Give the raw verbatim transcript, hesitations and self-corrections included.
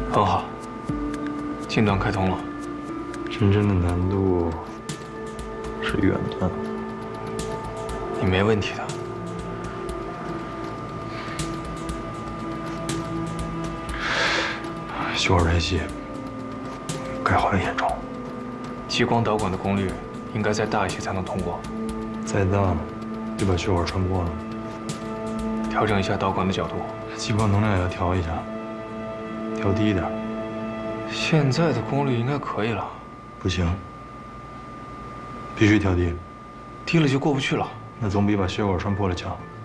很好，近端开通了。 真正的难度是远端。 你没问题的。 血管太细，钙化严重。 激光导管的功率应该再大一些才能通过。 再大，就把血管穿破了。 调整一下导管的角度。 激光能量也要调一下，调低一点。 现在的功率应该可以了。 不行，必须调低。 低了就过不去了。 那总比把血管穿破了强。